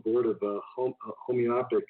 board of homeopathic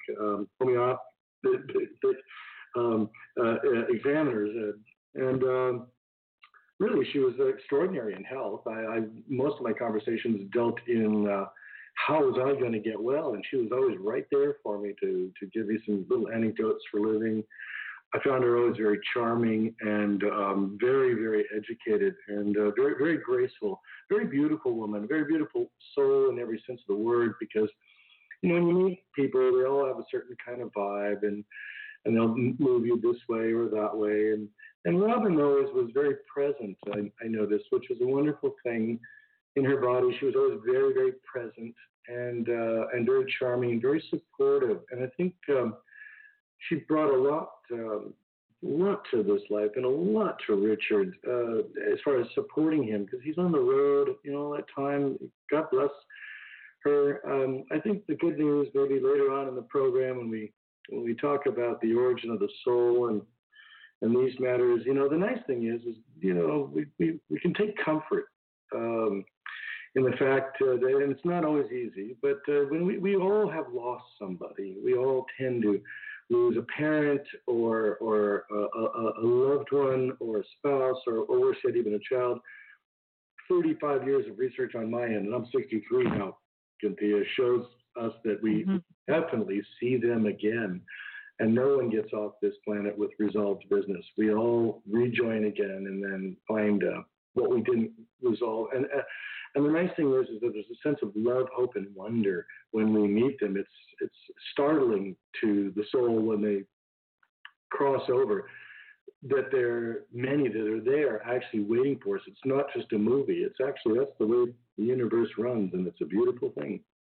examiners, and really, she was extraordinary in health. Most of my conversations dealt in how was I going to get well, and she was always right there for me to give me some little anecdotes for living. I found her always very charming and very, very educated and very, very graceful, very beautiful woman, very beautiful soul in every sense of the word. Because when you meet people, they all have a certain kind of vibe, and they'll move you this way or that way. And Robin always was very present. I noticed, which was a wonderful thing in her body. She was always very, very present and very charming and very supportive. And I think she brought a lot to this life and a lot to Richard as far as supporting him, because he's on the road, all that time. God bless her. I think the good news, maybe later on in the program, when we talk about the origin of the soul and these matters, the nice thing is we can take comfort in the fact that, and it's not always easy, but when we all have lost somebody, we all tend to lose a parent or a loved one or a spouse or worse yet, even a child. 35 years of research on my end, and I'm 63 now, Cynthia, shows us that we definitely see them again. And no one gets off this planet with resolved business. We all rejoin again and then find what we didn't resolve. And the nice thing is that there's a sense of love, hope, and wonder when we meet them. It's startling to the soul when they cross over that there are many that are there actually waiting for us. It's not just a movie. It's actually, that's the way the universe runs, and it's a beautiful thing.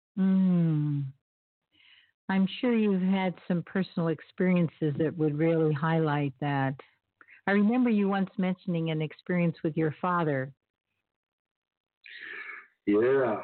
I'm sure you've had some personal experiences that would really highlight that. I remember you once mentioning an experience with your father. Yeah.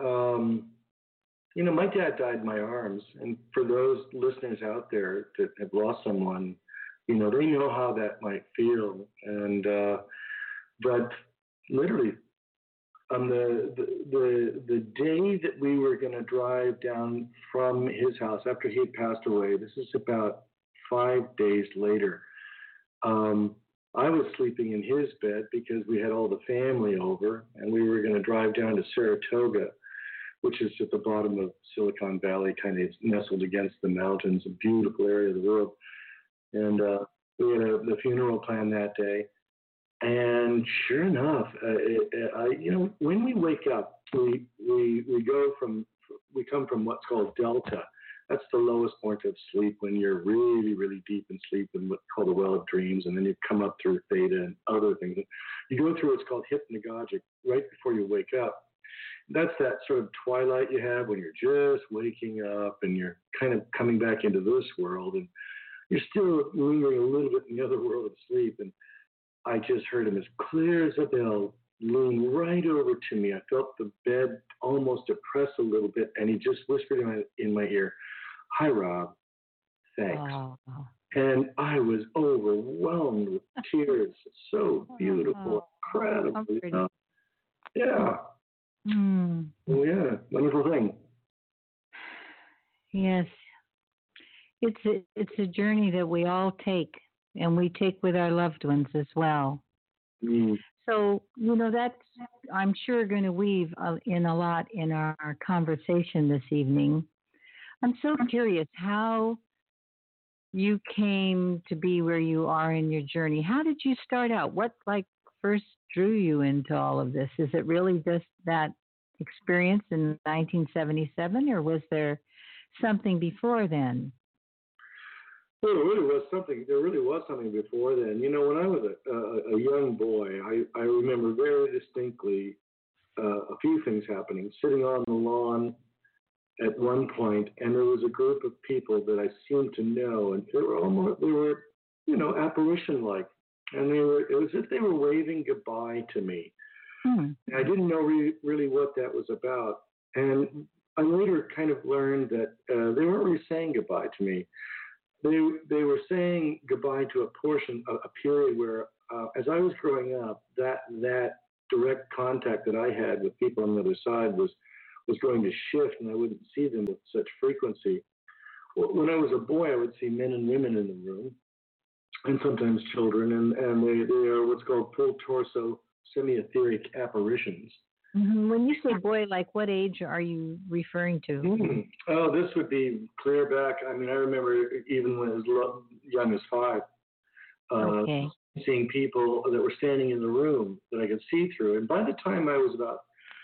My dad died in my arms. And for those listeners out there that have lost someone, they know how that might feel. And, but literally, on the day that we were going to drive down from his house after he had passed away, this is about 5 days later, I was sleeping in his bed because we had all the family over, and we were going to drive down to Saratoga, which is at the bottom of Silicon Valley, kind of nestled against the mountains, a beautiful area of the world. And we had the funeral planned that day. And sure enough, when we wake up, we come from what's called delta. That's the lowest point of sleep when you're really, really deep in sleep in what's called the well of dreams, and then you come up through theta and other things. You go through what's called hypnagogic right before you wake up. That's that sort of twilight you have when you're just waking up and you're kind of coming back into this world, and you're still lingering a little bit in the other world of sleep. And I just heard him as clear as a bell lean right over to me. I felt the bed almost depress a little bit, and he just whispered in my ear, "Hi, Rob. Thanks." Oh. And I was overwhelmed with tears. So beautiful, incredible. Yeah. Oh, yeah, wonderful thing. Yes. It's a journey that we all take, and we take with our loved ones as well. So, that's, I'm sure, going to weave in a lot in our conversation this evening. I'm so curious how you came to be where you are in your journey. How did you start out? What, first drew you into all of this? Is it really just that experience in 1977, or was there something before then? Well, there really was something before then. When I was a young boy, I remember very distinctly a few things happening. Sitting on the lawn at one point, and there was a group of people that I seemed to know, and they were apparition-like, and it was as if they were waving goodbye to me. I didn't know really what that was about, and I later kind of learned that they weren't really saying goodbye to me. They were saying goodbye to a period where, as I was growing up, that direct contact that I had with people on the other side was was going to shift and I wouldn't see them with such frequency. Well, when I was a boy, I would see men and women in the room, and sometimes children, and they are what's called full torso semi-etheric apparitions. When you say boy, like what age are you referring to? Oh, this would be clear back. I mean, I remember even when I was young as 5, Okay. seeing people that were standing in the room that I could see through. And by the time I was about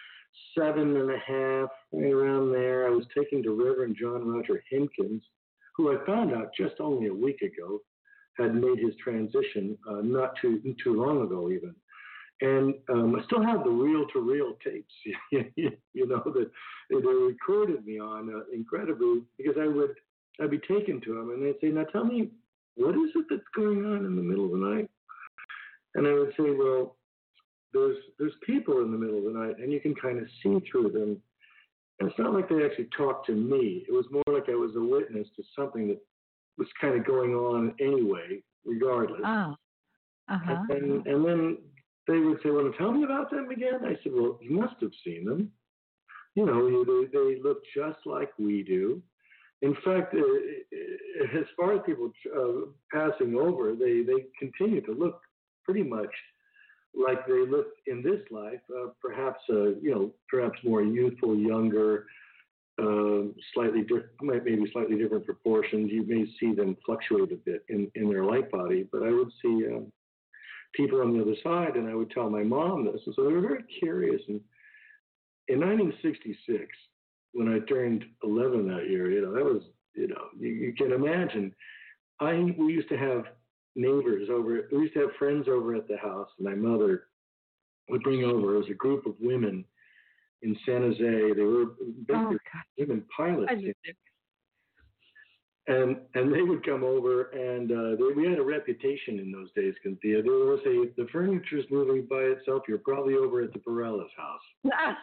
7.5, right around there, I was taken to Reverend John Roger Hempkins, who I found out just only a week ago had made his transition not too long ago even. And I still have the reel-to-reel tapes, you know, that they recorded me on incredibly, because I'd be taken to them and they'd say, now tell me, what is it that's going on in the middle of the night? And I would say, well, there's people in the middle of the night and you can kind of see through them. And it's not like they actually talked to me. It was more like I was a witness to something that was kind of going on anyway, regardless. Oh. Uh-huh. And then they would say, well, tell me about them again. I said, well, you must have seen them. You know, they look just like we do. In fact, as far as people passing over, they continue to look pretty much like they look in this life, perhaps more youthful, younger, slightly different, maybe slightly different proportions. You may see them fluctuate a bit in their light body, but I would see people on the other side, and I would tell my mom this, and so they were very curious. And in 1966, when I turned 11 that year, that was, you can imagine. We used to have neighbors over. We used to have friends over at the house. My mother would bring over as a group of women in San Jose. They were women pilots. And they would come over, and we had a reputation in those days, Cynthia. They would say, if the furniture's moving by itself, you're probably over at the Bareilles house.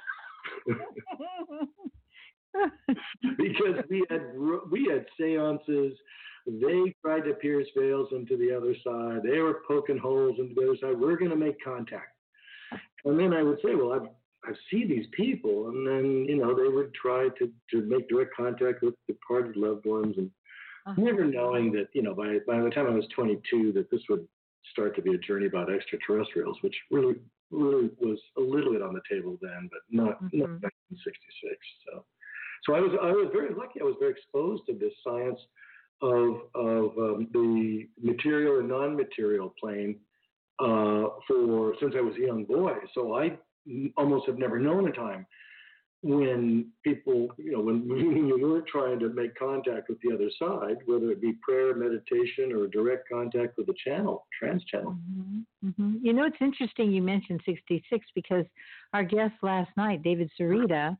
Because we had seances. They tried to pierce veils into the other side. They were poking holes into the other side. We're going to make contact. And then I would say, well, I see these people, and then they would try to make direct contact with departed loved ones, and never knowing that by the time I was 22 that this would start to be a journey about extraterrestrials, which really was a little bit on the table then, but not back in '66. So I was very lucky. I was very exposed to this science of the material and non-material plane since I was a young boy. So I almost have never known a time when people, when you weren't trying to make contact with the other side, whether it be prayer, meditation, or direct contact with the channel, trans channel. It's interesting you mentioned 66 because our guest last night, David Sarita,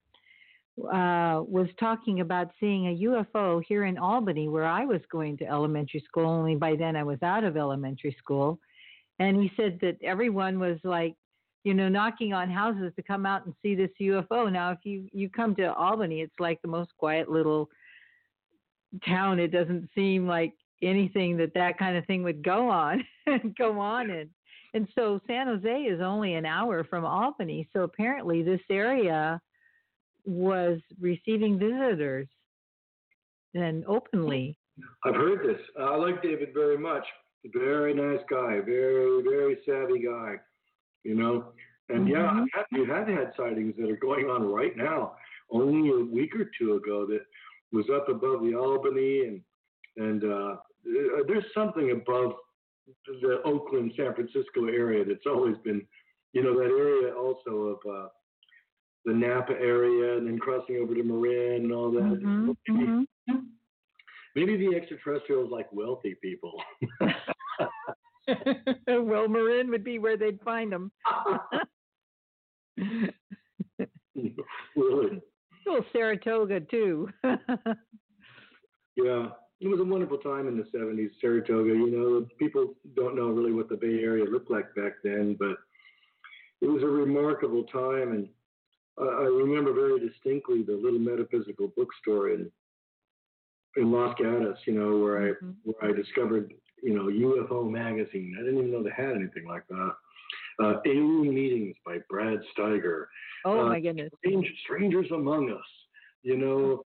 was talking about seeing a UFO here in Albany, where I was going to elementary school. Only by then I was out of elementary school. And he said that everyone was like, knocking on houses to come out and see this UFO. Now, if you come to Albany, it's like the most quiet little town. It doesn't seem like anything that kind of thing would go on in. And so San Jose is only an hour from Albany. So apparently this area was receiving visitors and openly. I've heard this. I like David very much. Very nice guy. Very, very savvy guy. And yeah, you have had sightings that are going on right now. Only a week or two ago that was up above the Albany, and there's something above the Oakland, San Francisco area that's always been, that area also of the Napa area, and then crossing over to Marin and all that. Maybe the extraterrestrials like wealthy people. Well, Marin would be where they'd find them. Really? Well, Saratoga, too. Yeah. It was a wonderful time in the 70s, Saratoga. People don't know really what the Bay Area looked like back then, but it was a remarkable time. And I remember very distinctly the little metaphysical bookstore in Los Gatos, where I discovered, UFO magazine. I didn't even know they had anything like that. Alien Meetings by Brad Steiger. Oh my goodness. Strangers Among Us, you know,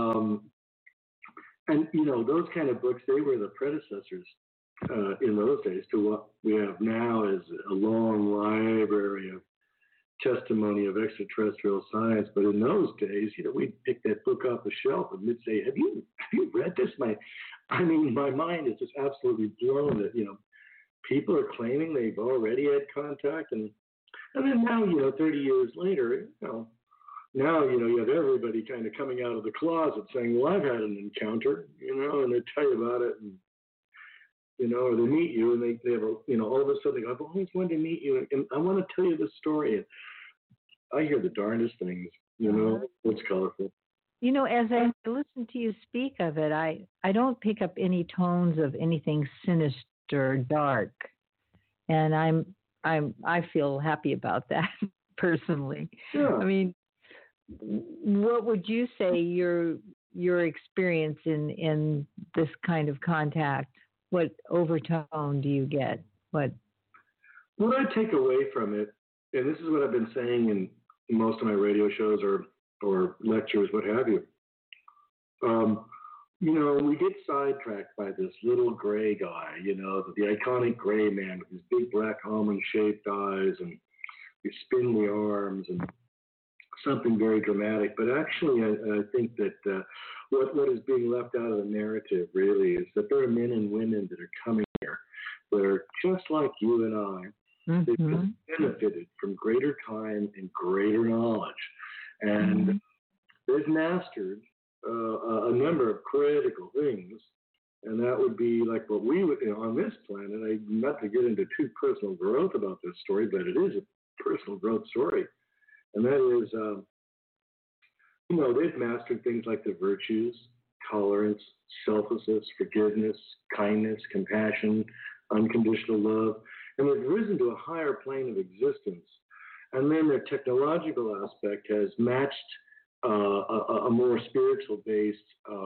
and you know those kind of books. They were the predecessors in those days to what we have now as a long library of testimony of extraterrestrial science. But in those days, you know, we'd pick that book off the shelf and we'd say, have you read this? My mind is just absolutely blown that, you know, people are claiming they've already had contact. And then now, you know, 30 years later, now, you know, you have everybody kind of coming out of the closet saying, well, I've had an encounter, you know, and they tell you about it. And, you know, or they meet you and they have a, you know, all of a sudden they go, I've always wanted to meet you and I want to tell you this story. And I hear the darndest things, you know, it's colorful. You know, as I listen to you speak of it, I don't pick up any tones of anything sinister or dark. And I feel happy about that personally. Yeah. I mean, what would you say your experience in this kind of contact? What overtone do you get? What I take away from it, and this is what I've been saying in most of my radio shows or lectures, what have you. You know, we get sidetracked by this little gray guy, you know, the iconic gray man with his big black almond-shaped eyes and his spindly arms and something very dramatic. But actually, I think that what is being left out of the narrative really is that there are men and women that are coming here that are just like you and I. They've benefited from greater time and greater knowledge. And they've mastered a number of critical things. And that would be like what we would, you know, on this planet, not to get into too personal growth about this story, but it is a personal growth story. And that is, you know, they've mastered things like the virtues, tolerance, selflessness, forgiveness, kindness, compassion, unconditional love. And they've risen to a higher plane of existence. And then their technological aspect has matched a more spiritual-based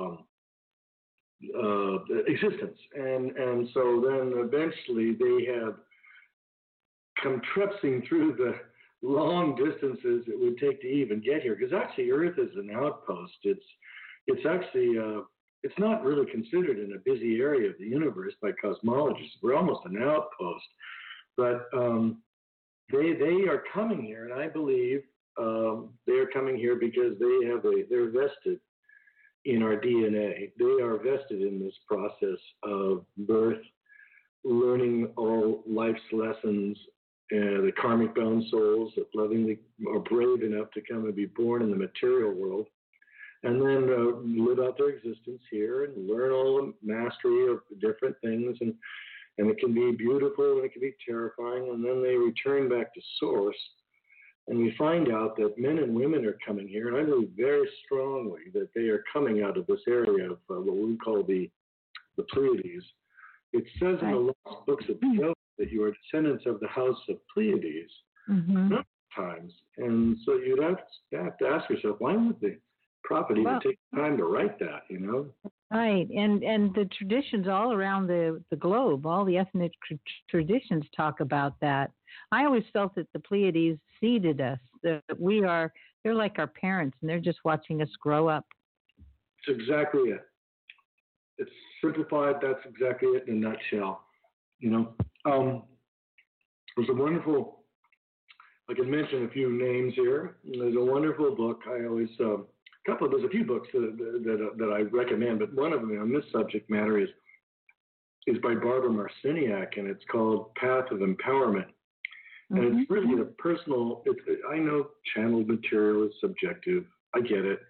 existence. And so then eventually they have come trepsing through the long distances it would take to even get here. Because actually Earth is an outpost. It's actually, it's not really considered in a busy area of the universe by cosmologists. We're almost an outpost. But they are coming here, and I believe they are coming here because they're vested in our DNA. They are vested in this process of birth, learning all life's lessons, the karmic bound souls that lovingly are brave enough to come and be born in the material world, and then live out their existence here and learn all the mastery of different things. And it can be beautiful and it can be terrifying. And then they return back to source. And we find out that men and women are coming here. And I believe very strongly that they are coming out of this area of what we call the Pleiades. It says in the lost books of Job that you are descendants of the house of Pleiades. Not times. And so you'd have to ask yourself, why would the prophet even take time to write that, you know? Right, and the traditions all around the globe, all the ethnic traditions talk about that. I always felt that the Pleiades seeded us, that they're like our parents, and they're just watching us grow up. It's exactly it. It's simplified, that's exactly it in a nutshell, you know? There's a wonderful, I can mention a few names here. There's a wonderful book, there's a few books that I recommend, but one of them on this subject matter is by Barbara Marciniak, and it's called Path of Empowerment. And it's really a personal, I know channeled material is subjective, I get it.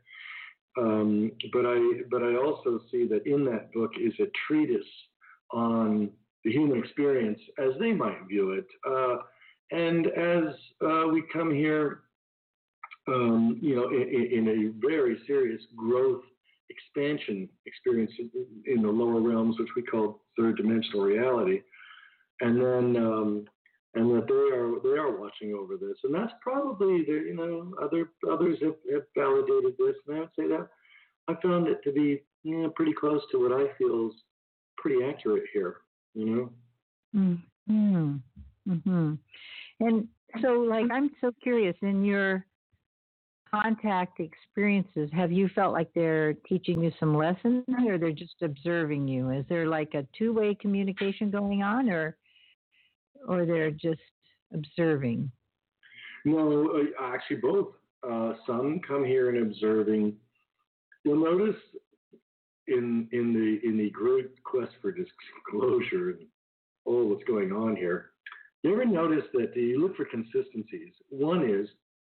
But I also see that in that book is a treatise on the human experience as they might view it. And as we come here, you know, in a very serious growth expansion experience in the lower realms, which we call third dimensional reality, and then and that they are watching over this, and that's probably you know others have validated this, and I would say that I found it to be pretty close to what I feel is pretty accurate here, you know. And so, like, I'm so curious in your contact experiences, have you felt like they're teaching you some lessons or they're just observing you? Is there like a two-way communication going on or they're just observing? No, actually both. Some come here and observing. You'll notice in the great quest for disclosure and what's going on here. You ever notice that you look for consistencies? One is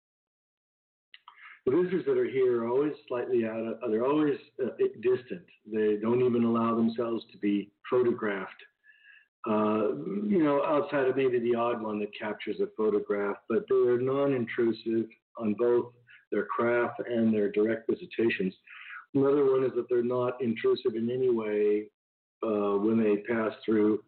the visitors that are here are always slightly they're always distant. They don't even allow themselves to be photographed. Outside of maybe the odd one that captures a photograph, but they're non-intrusive on both their craft and their direct visitations. Another one is that they're not intrusive in any way when they pass through,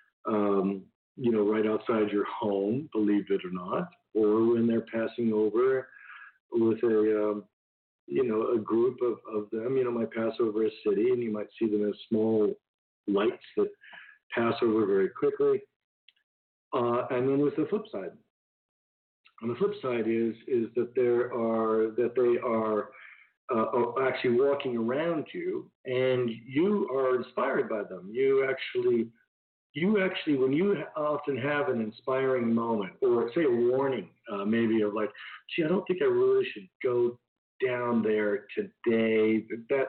right outside your home, believe it or not, or when they're passing over with a group of them. You might pass over a city and you might see them as small lights that pass over very quickly. And then there's the flip side. And the flip side is that they are actually walking around you, and you are inspired by them. You actually, when you often have an inspiring moment, or say a warning, maybe of like, gee, I don't think I really should go down there today.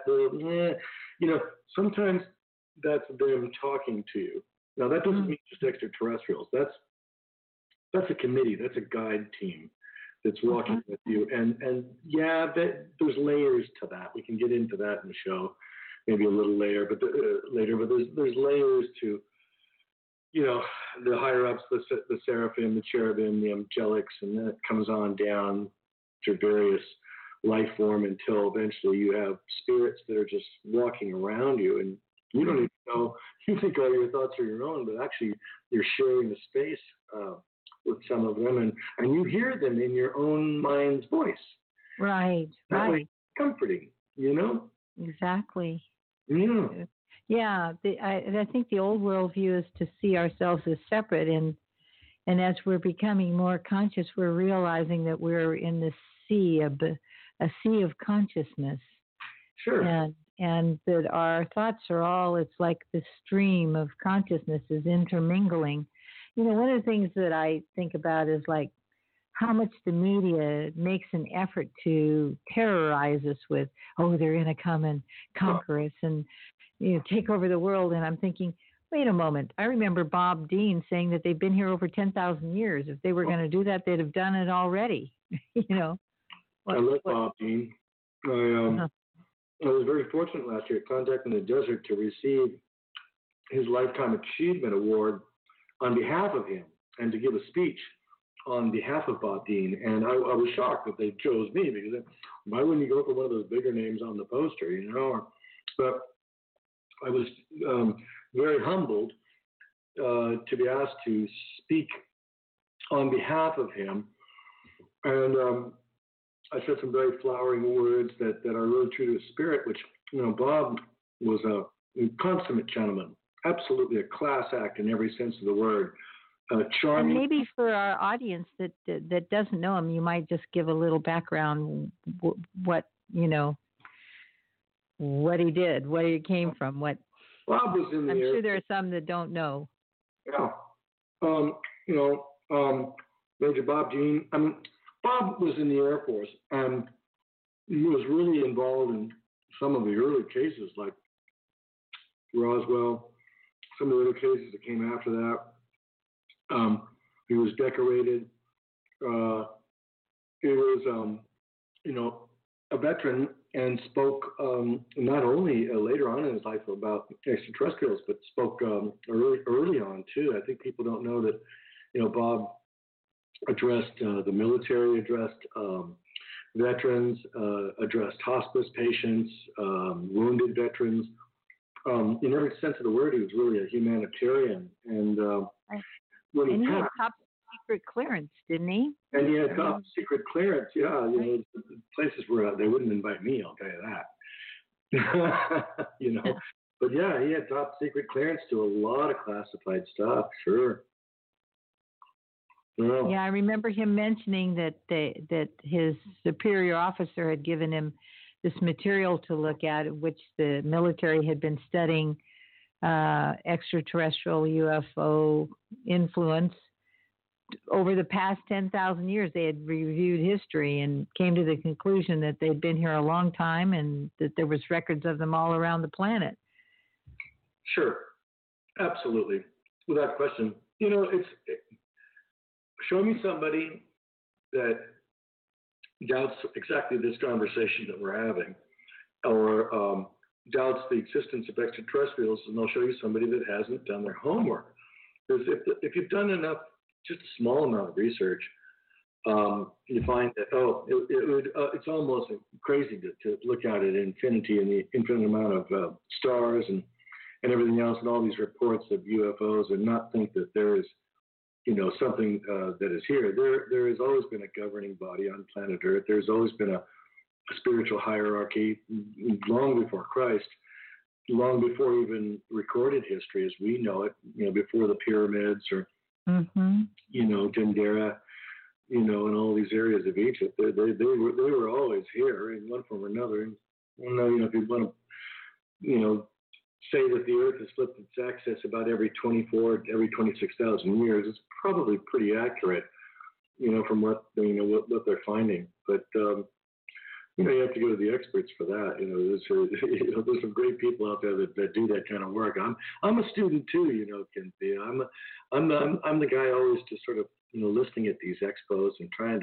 Sometimes that's them talking to you. Now that doesn't mean just extraterrestrials. That's a committee. That's a guide team that's walking with you. And there's layers to that. We can get into that in the show, maybe a little later. But there's layers to, the higher ups, the seraphim, the cherubim, the angelics, and then it comes on down to various life form until eventually you have spirits that are just walking around you, and you don't even know. You think all your thoughts are your own, but actually you're sharing the space with some of them, and you hear them in your own mind's voice. Right. Comforting, Exactly. Yeah. Yeah. I think the old worldview is to see ourselves as separate, and as we're becoming more conscious, we're realizing that we're in the sea of a sea of consciousness. Sure. And that our thoughts are all, it's like the stream of consciousness is intermingling. One of the things that I think about is like how much the media makes an effort to terrorize us with, they're going to come and conquer us and take over the world. And I'm thinking, wait a moment. I remember Bob Dean saying that they've been here over 10,000 years. If they were going to do that, they'd have done it already. I love Bob Dean. I was very fortunate last year at Contact in the Desert to receive his Lifetime Achievement Award on behalf of him and to give a speech on behalf of Bob Dean. And I was shocked that they chose me, because why wouldn't you go for one of those bigger names on the poster, But I was very humbled to be asked to speak on behalf of him. And I said some very flowering words that are really true to his spirit, which, Bob was a consummate gentleman, absolutely a class act in every sense of the word. Charming. And maybe for our audience that doesn't know him, you might just give a little background, what he did, where he came from, what. Bob was in the I'm sure there are some that don't know. Yeah. Major Bob Dean. Bob was in the Air Force, and he was really involved in some of the early cases, like Roswell, some of the other cases that came after that. He was decorated. He was, a veteran, and spoke not only later on in his life about extraterrestrials, but spoke early on too. I think people don't know that, Bob addressed the military, addressed veterans, addressed hospice patients, wounded veterans. In every sense of the word, he was really a humanitarian. And when he had top secret clearance, didn't he? And he had top secret clearance, yeah. Places where they wouldn't invite me, I'll tell you that. But yeah, he had top secret clearance to a lot of classified stuff, sure. Well, Yeah, I remember him mentioning that that his superior officer had given him this material to look at, which the military had been studying extraterrestrial UFO influence over the past 10,000 years. They had reviewed history and came to the conclusion that they'd been here a long time and that there was records of them all around the planet. sure, absolutely, without question. Show me somebody that doubts exactly this conversation that we're having, or doubts the existence of extraterrestrials, and they'll show you somebody that hasn't done their homework. Because if you've done enough, just a small amount of research, you find that it's almost crazy to look at it, infinity and the infinite amount of stars and everything else, and all these reports of UFOs, and not think that there is something that is here. There has always been a governing body on planet Earth. There's always been a spiritual hierarchy long before Christ, long before even recorded history as we know it. Before the pyramids or Dendera, and all these areas of Egypt. They were always here in one form or another. And if you want to say that the Earth has flipped its axis about every 26,000 years, it's probably pretty accurate, from what they're finding. But you have to go to the experts for that. There's some great people out there that do that kind of work. I'm a student too, Cynthia. I'm the guy always just sort of listening at these expos and trying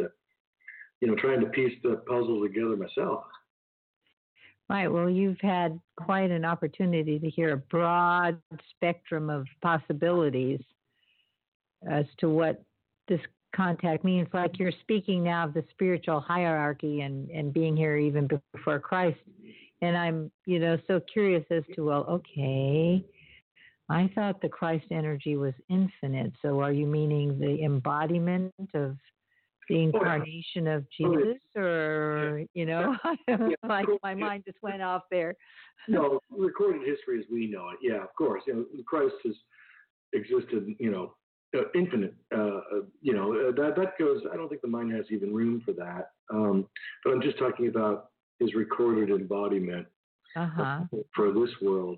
to piece the puzzle together myself. Right. Well, you've had quite an opportunity to hear a broad spectrum of possibilities as to what this contact means. Like you're speaking now of the spiritual hierarchy and being here even before Christ. And I'm, so curious as to, well, okay, I thought the Christ energy was infinite. So are you meaning the embodiment of the incarnation of Jesus, or like my mind just went off there? No, recorded history as we know it. Yeah, of course. Christ has existed. Infinite. That goes. I don't think the mind has even room for that. But I'm just talking about his recorded embodiment for this world.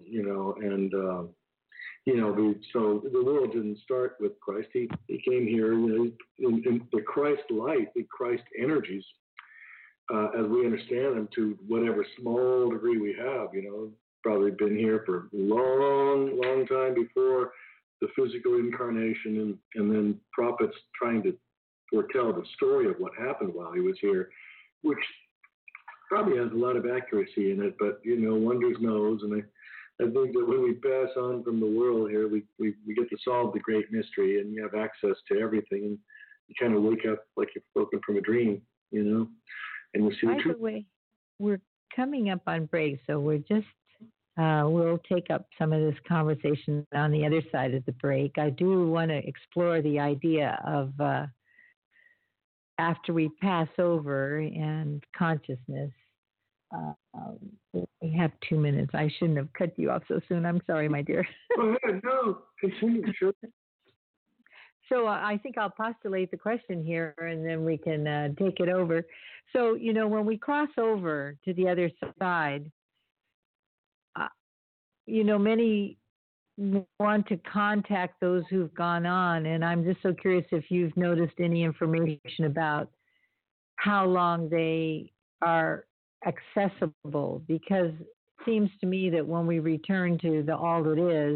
So the world didn't start with Christ. He came here, in the Christ light, the Christ energies, as we understand them, to whatever small degree we have. Probably been here for a long, long time before the physical incarnation, and then prophets trying to foretell the story of what happened while he was here, which probably has a lot of accuracy in it. But wonders knows, and I think that when we pass on from the world here, we get to solve the great mystery, and you have access to everything, and you kind of wake up like you've woken from a dream, and you see the truth. By the way, we're coming up on break, so we're just we'll take up some of this conversation on the other side of the break. I do want to explore the idea of after we pass over and consciousness. We have 2 minutes. I shouldn't have cut you off so soon. I'm sorry, my dear. Go ahead. No, continue. Sure. So I think I'll postulate the question here, and then we can take it over. So, when we cross over to the other side, many want to contact those who've gone on, and I'm just so curious if you've noticed any information about how long they are accessible, because it seems to me that when we return to the all that is,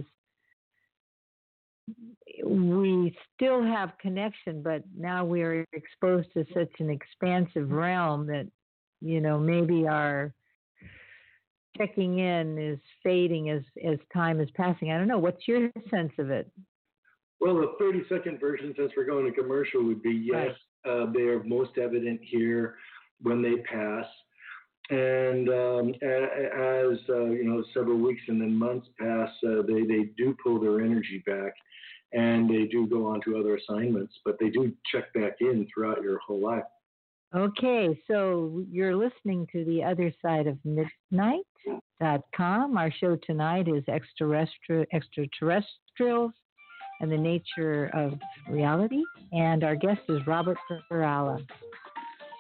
we still have connection, but now we're exposed to such an expansive realm that, maybe our checking in is fading as time is passing. I don't know. What's your sense of it? Well, the 30-second version, since we're going to commercial, would be yes, right. They are most evident here when they pass. And as several weeks and then months pass, they do pull their energy back, and they do go on to other assignments, but they do check back in throughout your whole life. Okay, so you're listening to The Other Side of Midnight.com. Our show tonight is Extraterrestrials and the Nature of Reality. And our guest is Robert Perala.